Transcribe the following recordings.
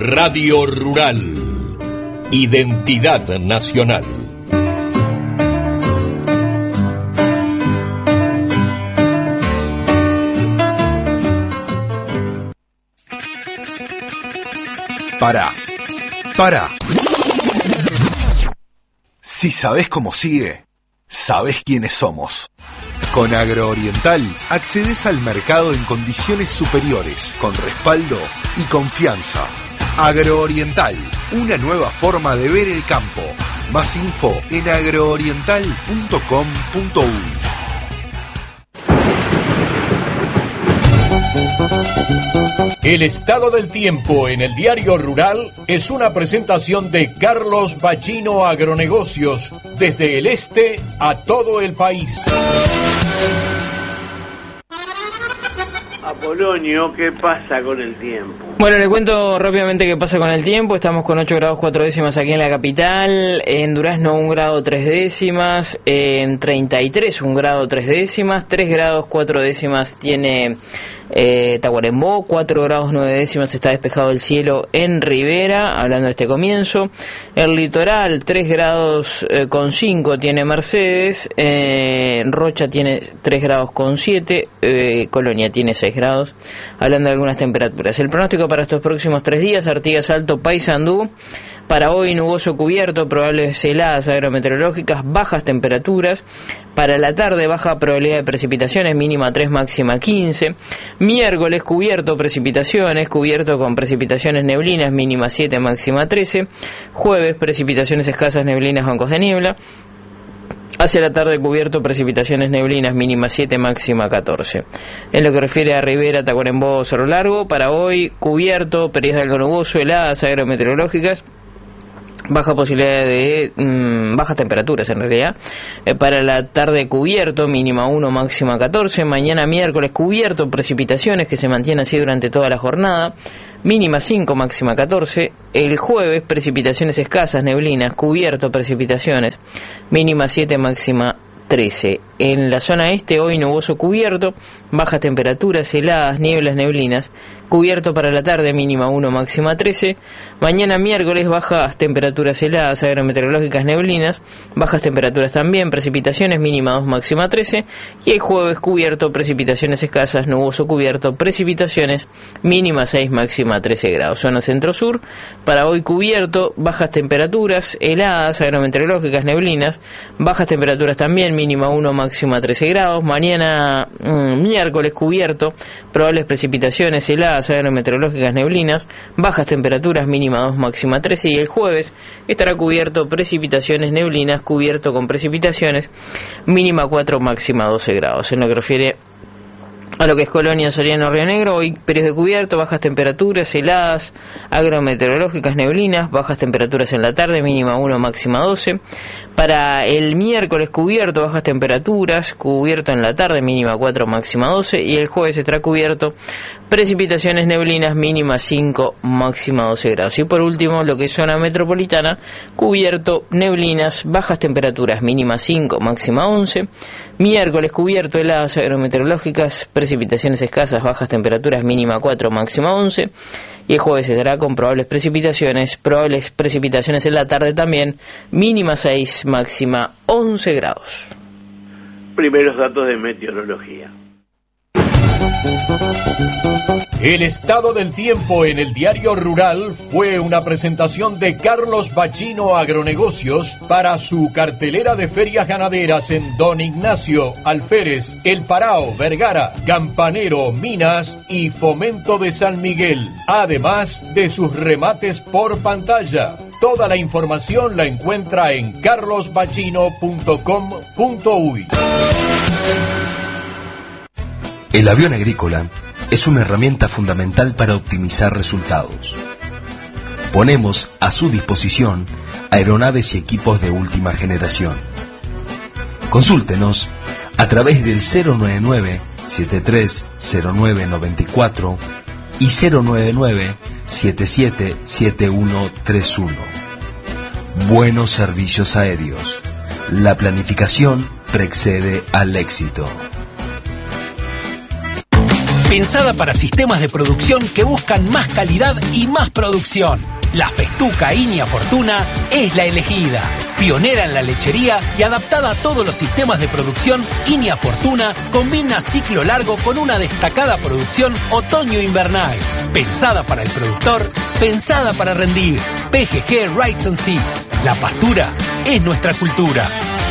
Radio Rural. Identidad nacional. Para. Si sabés cómo sigue, sabés quiénes somos. Con Agrooriental accedes al mercado en condiciones superiores, con respaldo y confianza. Agrooriental, una nueva forma de ver el campo. Más info en agrooriental.com.uy. El estado del tiempo en el Diario Rural es una presentación de Carlos Bachino Agronegocios, desde el este a todo el país. Apolonio, ¿qué pasa con el tiempo? Bueno, le cuento rápidamente qué pasa con el tiempo. Estamos con 8 grados 4 décimas aquí en la capital, en Durazno 1 grado 3 décimas, en 33 1 grado 3 décimas, 3 grados 4 décimas tiene Tacuarembó, 4 grados 9 décimas está despejado el cielo en Rivera, hablando de este comienzo. El litoral 3 grados con 5 tiene Mercedes, Rocha tiene 3 grados con 7, Colonia tiene 6 grados, hablando de algunas temperaturas. El pronóstico para estos próximos 3 días: Artigas, Alto, Paysandú. Para hoy, nuboso cubierto, probables heladas agrometeorológicas, bajas temperaturas. Para la tarde, baja probabilidad de precipitaciones, mínima 3, máxima 15. Miércoles, cubierto, precipitaciones, cubierto con precipitaciones neblinas, mínima 7, máxima 13. Jueves, precipitaciones escasas, neblinas, bancos de niebla. Hacia la tarde, cubierto, precipitaciones neblinas, mínima 7, máxima 14. En lo que refiere a Rivera, Tacuarembó, Cerro Largo, para hoy, cubierto, periodos de algo nuboso, heladas agrometeorológicas, baja posibilidad de bajas temperaturas en realidad. Para la tarde, cubierto, mínima 1, máxima 14. Mañana miércoles, cubierto, precipitaciones, que se mantiene así durante toda la jornada, mínima 5, máxima 14. El jueves, precipitaciones escasas, neblinas, cubierto, precipitaciones, mínima 7, máxima 13. En la zona este, hoy nuboso, cubierto, bajas temperaturas, heladas, nieblas, neblinas, cubierto para la tarde, mínima 1, máxima 13. Mañana miércoles, bajas temperaturas, heladas agrometeorológicas, neblinas, bajas temperaturas también, precipitaciones, mínima 2, máxima 13. Y el jueves, cubierto, precipitaciones escasas, nuboso, cubierto, precipitaciones, mínima 6, máxima 13 grados. Zona centro-sur, para hoy cubierto, bajas temperaturas, heladas agrometeorológicas, neblinas, bajas temperaturas también, mínima 1, máxima 13 grados. Mañana miércoles, cubierto, probables precipitaciones, heladas agrometeorológicas, neblinas, bajas temperaturas, mínima 2, máxima 13. Y el jueves estará cubierto, precipitaciones, neblinas, cubierto con precipitaciones, mínima 4, máxima 12 grados. En lo que refiere a lo que es Colonia, Soriano, Río Negro, hoy periodos de cubierto, bajas temperaturas, heladas agrometeorológicas, neblinas, bajas temperaturas en la tarde, mínima 1, máxima 12. Para el miércoles, cubierto, bajas temperaturas, cubierto en la tarde, mínima 4, máxima 12. Y el jueves estará cubierto, precipitaciones, neblinas, mínima 5, máxima 12 grados. Y por último, lo que es zona metropolitana, cubierto, neblinas, bajas temperaturas, mínima 5, máxima 11. Miércoles, cubierto, heladas agrometeorológicas, precipitaciones escasas, bajas temperaturas, mínima 4, máxima 11. Y el jueves estará con probables precipitaciones en la tarde también, mínima 6, máxima 11 grados. Primeros datos de meteorología. El estado del tiempo en el Diario Rural fue una presentación de Carlos Bachino Agronegocios para su cartelera de ferias ganaderas en Don Ignacio, Alférez, El Parao, Vergara, Campanero, Minas y Fomento de San Miguel, además de sus remates por pantalla. Toda la información la encuentra en carlosbachino.com.uy. El avión agrícola es una herramienta fundamental para optimizar resultados. Ponemos a su disposición aeronaves y equipos de última generación. Consúltenos a través del 099-730994 y 099-777131. Buenos servicios aéreos. La planificación precede al éxito. Pensada para sistemas de producción que buscan más calidad y más producción. La Festuca Inia Fortuna es la elegida. Pionera en la lechería y adaptada a todos los sistemas de producción, Inia Fortuna combina ciclo largo con una destacada producción otoño-invernal. Pensada para el productor, pensada para rendir. PGG Rights and Seeds. La pastura es nuestra cultura.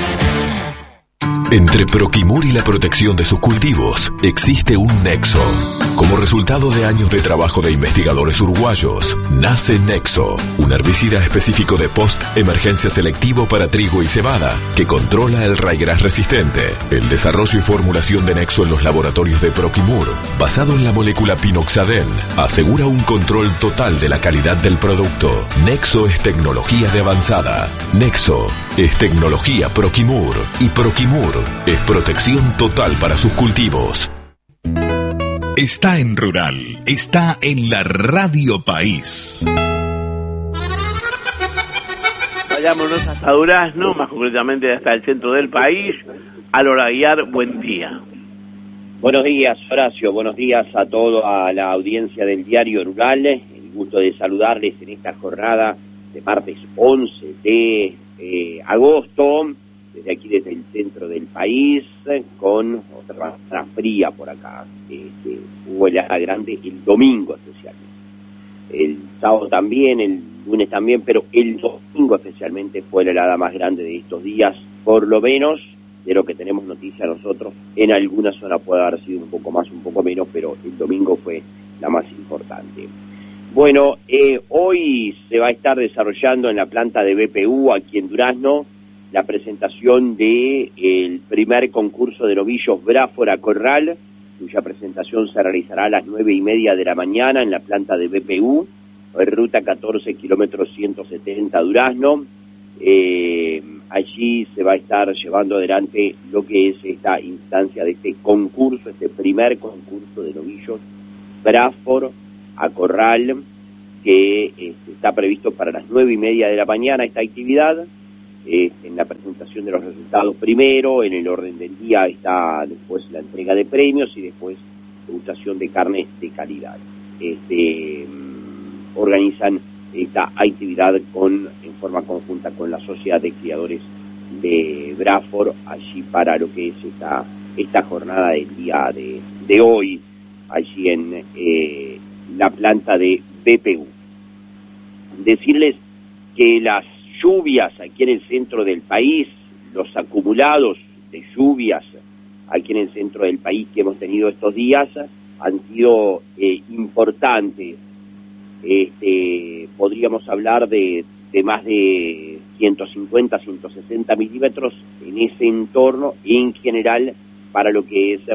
Entre Proquimur y la protección de sus cultivos existe un nexo. Como resultado de años de trabajo de investigadores uruguayos, nace Nexo, un herbicida específico de post-emergencia selectivo para trigo y cebada, que controla el raigrás resistente. El desarrollo y formulación de Nexo en los laboratorios de Proquimur, basado en la molécula pinoxadén, asegura un control total de la calidad del producto. Nexo es tecnología de avanzada. Nexo es tecnología Proquimur. Y Proquimur es protección total para sus cultivos. Está en Rural, está en la Radio País. Vayámonos hasta Durazno, más concretamente hasta el centro del país. Alora Aguiar, buen día. Buenos días, Horacio, buenos días a toda la audiencia del Diario Rural. El gusto de saludarles en esta jornada de martes 11 de agosto, desde aquí, desde el centro del país, con otra semana fría por acá. Hubo helada grande el domingo especialmente. El sábado también, el lunes también, pero el domingo especialmente fue la helada más grande de estos días, por lo menos de lo que tenemos noticia nosotros. En alguna zona puede haber sido un poco más, un poco menos, pero el domingo fue la más importante. Bueno, hoy se va a estar desarrollando en la planta de BPU, aquí en Durazno, la presentación de el primer concurso de novillos Bráfora Corral, cuya presentación se realizará a las 9:30 de la mañana en la planta de BPU, ruta 14, kilómetros 170 Durazno. Allí se va a estar llevando adelante lo que es esta instancia de este concurso, este primer concurso de novillos Bráfora a Corral, que está previsto para las 9:30 de la mañana esta actividad. En la presentación de los resultados primero, en el orden del día está después la entrega de premios y después degustación de carnes de calidad. Organizan esta actividad en forma conjunta con la Sociedad de Criadores de Bráfora, allí para lo que es esta jornada del día de hoy, allí en la planta de BPU. Decirles que las lluvias aquí en el centro del país, los acumulados de lluvias aquí en el centro del país que hemos tenido estos días han sido importantes. Podríamos hablar de más de 150, 160 milímetros en ese entorno, en general para lo que es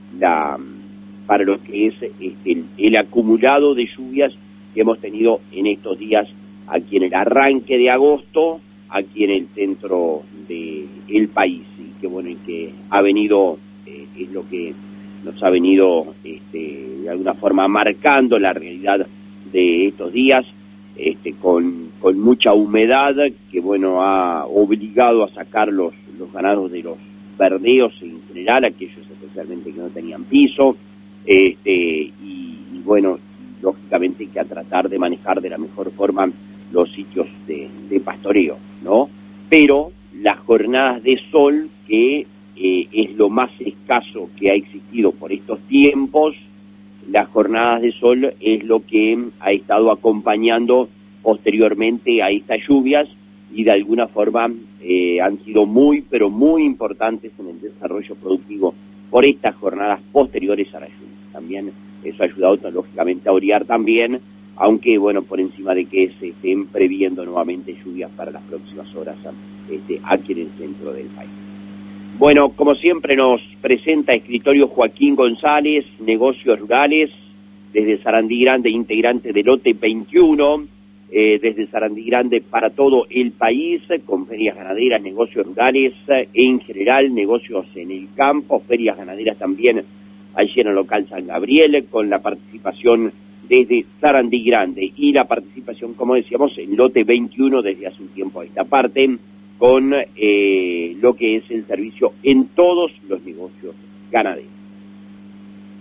el acumulado de lluvias que hemos tenido en estos días aquí en el arranque de agosto, aquí en el centro del país, y que bueno, y que ha venido, es lo que nos ha venido de alguna forma marcando la realidad de estos días, con mucha humedad, que bueno, ha obligado a sacar los ganados de los verdeos en general, aquellos especialmente que no tenían piso, y bueno, lógicamente que a tratar de manejar de la mejor forma los sitios de pastoreo, ¿no? Pero las jornadas de sol, que es lo más escaso que ha existido por estos tiempos, las jornadas de sol es lo que ha estado acompañando posteriormente a estas lluvias y de alguna forma han sido muy, pero muy importantes en el desarrollo productivo por estas jornadas posteriores a la lluvia. También eso ha ayudado lógicamente a orear también, aunque bueno, por encima de que se estén previendo nuevamente lluvias para las próximas horas aquí en el centro del país. Bueno, como siempre nos presenta Escritorio Joaquín González, Negocios Rurales, desde Sarandí Grande, integrante del lote 21, desde Sarandí Grande para todo el país, con ferias ganaderas, negocios rurales, en general, negocios en el campo, ferias ganaderas también allí en el local San Gabriel, con la participación desde Sarandí Grande y la participación, como decíamos, en lote 21 desde hace un tiempo a esta parte, con lo que es el servicio en todos los negocios ganaderos.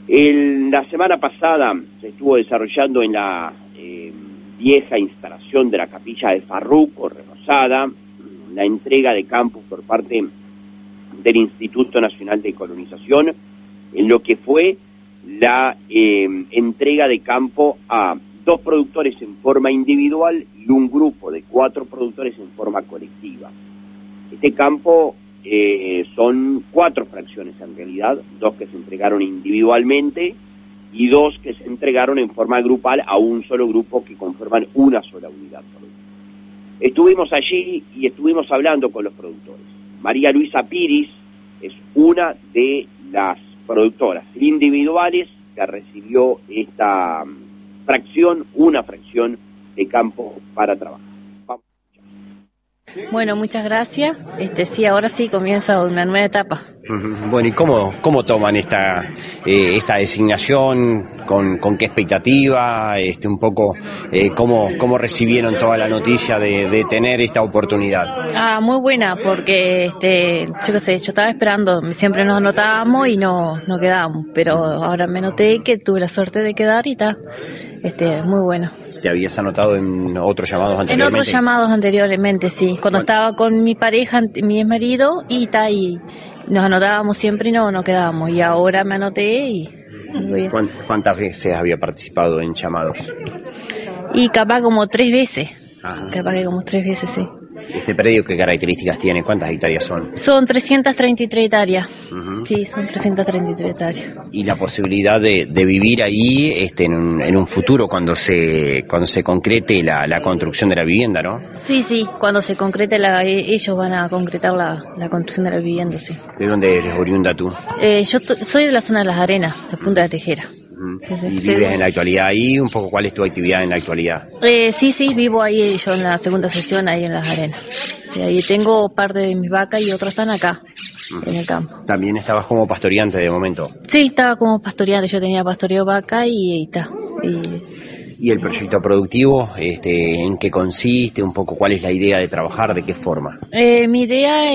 La semana pasada se estuvo desarrollando en la vieja instalación de la capilla de Farruco, Renosada, la entrega de campos por parte del Instituto Nacional de Colonización, en lo que fue la entrega de campo a 2 productores en forma individual y un grupo de 4 productores en forma colectiva. Este campo son 4 fracciones en realidad, 2 que se entregaron individualmente y 2 que se entregaron en forma grupal a un solo grupo que conforman una sola unidad. Estuvimos allí y estuvimos hablando con los productores. María Luisa Piris es una de las productoras individuales que recibió esta fracción, una fracción de campo para trabajar. Bueno, muchas gracias. Sí, ahora sí comienza una nueva etapa. Bueno, ¿y cómo toman esta designación? ¿Con qué expectativa? Un poco, ¿cómo recibieron toda la noticia de tener esta oportunidad? Muy buena, porque yo estaba esperando, siempre nos anotábamos y no quedábamos, pero ahora me noté que tuve la suerte de quedar y está, muy bueno. ¿Te habías anotado en otros llamados anteriormente? En otros llamados anteriormente, sí. Cuando estaba con mi pareja, mi exmarido, y nos anotábamos siempre y no quedábamos. Y ahora me anoté y... ¿Cuántas veces había participado en llamados? Y capaz como 3 veces. Ajá. Capaz que como 3 veces, sí. ¿Este predio qué características tiene? ¿Cuántas hectáreas son? Son 333 hectáreas. Uh-huh. Sí, son 333 hectáreas. ¿Y la posibilidad de vivir ahí en un futuro cuando se concrete la construcción de la vivienda, no? Sí, cuando se concrete ellos van a concretar la construcción de la vivienda, sí. ¿De dónde eres oriunda tú? Yo soy de la zona de Las Arenas, de Punta de Tejera. Sí, ¿y vives en la actualidad ahí? Un poco, ¿cuál es tu actividad en la actualidad? Sí, vivo ahí, yo en la segunda sesión, ahí en Las Arenas. Sí, ahí tengo parte de mis vacas y otras están acá, en el campo. ¿También estabas como pastoreante de momento? Sí, estaba como pastoreante, yo tenía pastoreo vaca y está. ¿Y el proyecto productivo, en qué consiste? Un poco, ¿cuál es la idea de trabajar? ¿De qué forma? Mi idea